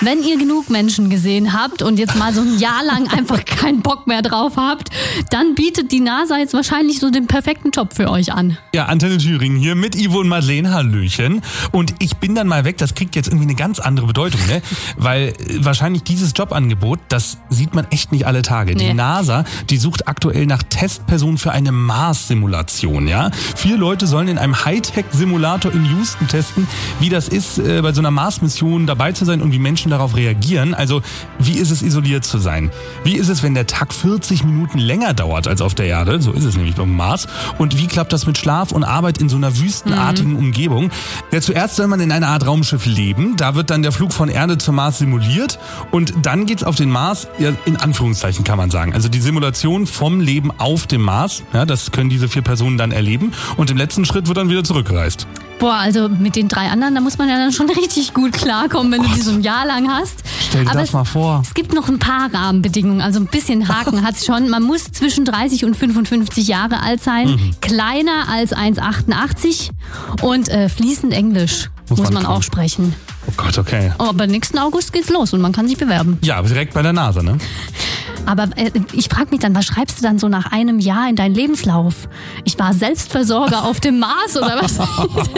Wenn ihr genug Menschen gesehen habt und jetzt mal so ein Jahr lang einfach keinen Bock mehr drauf habt, dann bietet die NASA jetzt wahrscheinlich so den perfekten Job für euch an. Ja, Antenne Thüringen hier mit Ivo und Madeleine, hallöchen. Und ich bin dann mal weg, das kriegt jetzt irgendwie eine ganz andere Bedeutung, ne? Weil wahrscheinlich dieses Jobangebot, das sieht man echt nicht alle Tage. Nee. Die NASA, die sucht aktuell nach Testpersonen für eine Mars-Simulation, ja? 4 Leute sollen in einem Hightech-Simulator in Houston testen, wie das ist, bei so einer Mars-Mission dabei zu sein und wie Menschen darauf reagieren. Also, wie ist es, isoliert zu sein? Wie ist es, wenn der Tag 40 Minuten länger dauert als auf der Erde? So ist es nämlich beim Mars. Und wie klappt das mit Schlaf und Arbeit in so einer wüstenartigen Umgebung? Ja, zuerst soll man in einer Art Raumschiff leben. Da wird dann der Flug von Erde zum Mars simuliert. Und dann geht's auf den Mars, ja, in Anführungszeichen kann man sagen. Also die Simulation vom Leben auf dem Mars, ja, das können diese 4 Personen dann erleben. Und im letzten Schritt wird dann wieder zurückgereist. Boah, also mit den 3 anderen, da muss man ja dann schon richtig gut klarkommen, wenn du die so ein Jahr lang hast. Stell dir das mal vor. Es gibt noch ein paar Rahmenbedingungen, also ein bisschen Haken hat's schon. Man muss zwischen 30 und 55 Jahre alt sein, kleiner als 1,88 und fließend Englisch muss man auch sprechen. Oh Gott, okay. Aber nächsten August geht's los und man kann sich bewerben. Ja, direkt bei der NASA, ne? Aber ich frage mich dann, was schreibst du dann so nach einem Jahr in deinen Lebenslauf? Ich war Selbstversorger auf dem Mars oder was?